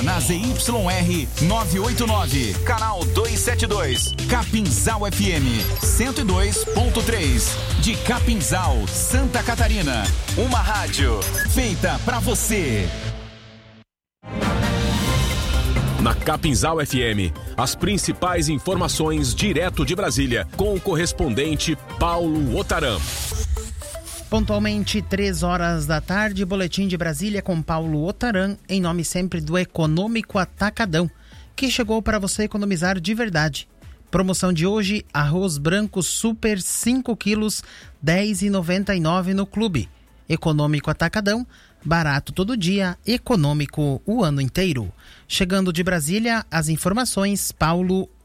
está na ZYR 989, canal 272, Capinzal FM 102.3, de Capinzal, Santa Catarina. Uma rádio feita pra você. Na Capinzal FM, as principais informações direto de Brasília, com o correspondente Paulo Otaram. Pontualmente 3 da tarde, boletim de Brasília com Paulo Otaram, em nome sempre do Econômico Atacadão, que chegou para você economizar de verdade. Promoção de hoje, arroz branco super 5 quilos, R$10,99 no clube. Econômico Atacadão, barato todo dia, econômico o ano inteiro. Chegando de Brasília, as informações, Paulo